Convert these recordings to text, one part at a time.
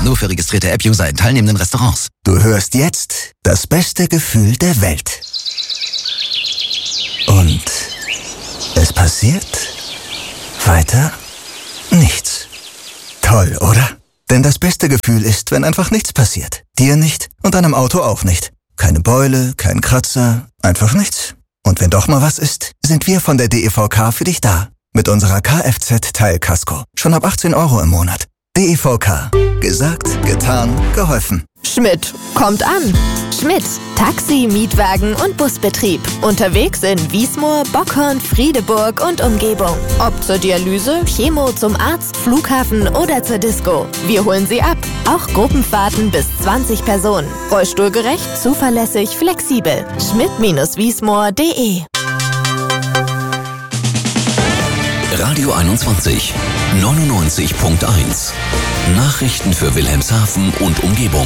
Nur für registrierte App-User in teilnehmenden Restaurants. Du hörst jetzt das beste Gefühl der Welt. Und es passiert weiter nichts. Toll, oder? Denn das beste Gefühl ist, wenn einfach nichts passiert. Dir nicht und deinem Auto auch nicht. Keine Beule, kein Kratzer, einfach nichts. Und wenn doch mal was ist, sind wir von der DEVK für dich da. Mit unserer Kfz-Teilkasko. Schon ab 18 € im Monat. DEVK. Gesagt, getan, geholfen. Schmidt kommt an. Schmidt, Taxi, Mietwagen und Busbetrieb. Unterwegs in Wiesmoor, Bockhorn, Friedeburg und Umgebung. Ob zur Dialyse, Chemo, zum Arzt, Flughafen oder zur Disco. Wir holen Sie ab. Auch Gruppenfahrten bis 20 Personen. Rollstuhlgerecht, zuverlässig, flexibel. Schmidt-wiesmoor.de. Radio 21, 99.1. Nachrichten für Wilhelmshaven und Umgebung.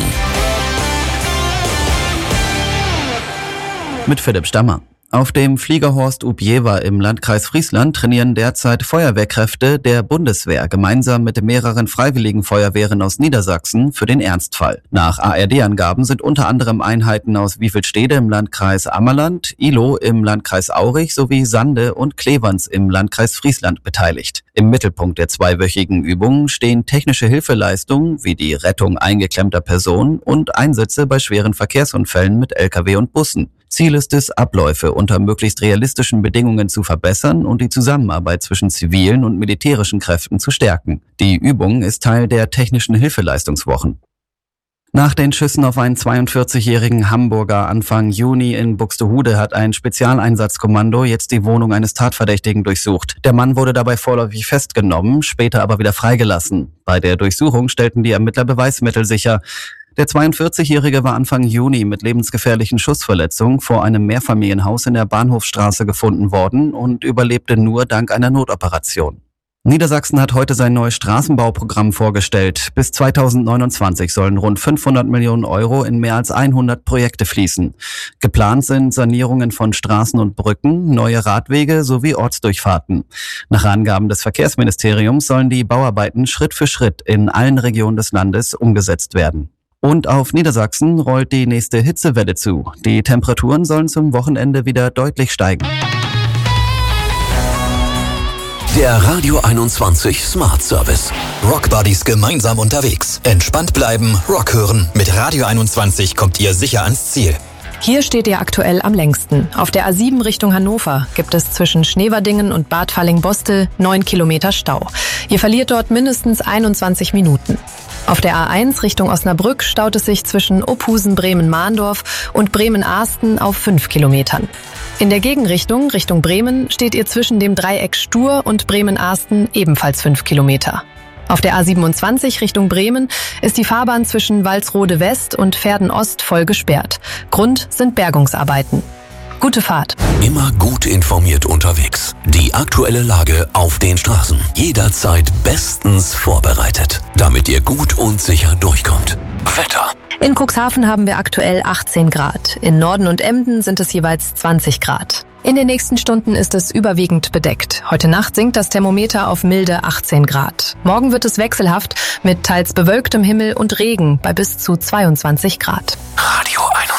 Mit Philipp Stammer. Auf dem Fliegerhorst Ubjewa im Landkreis Friesland trainieren derzeit Feuerwehrkräfte der Bundeswehr gemeinsam mit mehreren freiwilligen Feuerwehren aus Niedersachsen für den Ernstfall. Nach ARD-Angaben sind unter anderem Einheiten aus Wiefelstede im Landkreis Ammerland, Ihlow im Landkreis Aurich sowie Sande und Kleverns im Landkreis Friesland beteiligt. Im Mittelpunkt der zweiwöchigen Übungen stehen technische Hilfeleistungen wie die Rettung eingeklemmter Personen und Einsätze bei schweren Verkehrsunfällen mit Lkw und Bussen. Ziel ist es, Abläufe unter möglichst realistischen Bedingungen zu verbessern und die Zusammenarbeit zwischen zivilen und militärischen Kräften zu stärken. Die Übung ist Teil der technischen Hilfeleistungswochen. Nach den Schüssen auf einen 42-jährigen Hamburger Anfang Juni in Buxtehude hat ein Spezialeinsatzkommando jetzt die Wohnung eines Tatverdächtigen durchsucht. Der Mann wurde dabei vorläufig festgenommen, später aber wieder freigelassen. Bei der Durchsuchung stellten die Ermittler Beweismittel sicher. Der 42-Jährige war Anfang Juni mit lebensgefährlichen Schussverletzungen vor einem Mehrfamilienhaus in der Bahnhofsstraße gefunden worden und überlebte nur dank einer Notoperation. Niedersachsen hat heute sein neues Straßenbauprogramm vorgestellt. Bis 2029 sollen rund 500 Millionen € in mehr als 100 Projekte fließen. Geplant sind Sanierungen von Straßen und Brücken, neue Radwege sowie Ortsdurchfahrten. Nach Angaben des Verkehrsministeriums sollen die Bauarbeiten Schritt für Schritt in allen Regionen des Landes umgesetzt werden. Und auf Niedersachsen rollt die nächste Hitzewelle zu. Die Temperaturen sollen zum Wochenende wieder deutlich steigen. Der Radio 21 Smart Service. Rock Buddies gemeinsam unterwegs. Entspannt bleiben, Rock hören. Mit Radio 21 kommt ihr sicher ans Ziel. Hier steht ihr aktuell am längsten. Auf der A7 Richtung Hannover gibt es zwischen Schneverdingen und Bad Falling-Bostel 9 Kilometer Stau. Ihr verliert dort mindestens 21 Minuten. Auf der A1 Richtung Osnabrück staut es sich zwischen Ophusen-Bremen-Mahndorf und Bremen-Ahsten auf 5 Kilometern. In der Gegenrichtung, Richtung Bremen, steht ihr zwischen dem Dreieck Stur und Bremen-Ahsten ebenfalls 5 Kilometer. Auf der A27 Richtung Bremen ist die Fahrbahn zwischen Walsrode West und Verden Ost voll gesperrt. Grund sind Bergungsarbeiten. Gute Fahrt. Immer gut informiert unterwegs. Die aktuelle Lage auf den Straßen. Jederzeit bestens vorbereitet, damit ihr gut und sicher durchkommt. Wetter. In Cuxhaven haben wir aktuell 18 Grad. In Norden und Emden sind es jeweils 20 Grad. In den nächsten Stunden ist es überwiegend bedeckt. Heute Nacht sinkt das Thermometer auf milde 18 Grad. Morgen wird es wechselhaft mit teils bewölktem Himmel und Regen bei bis zu 22 Grad. Radio 21.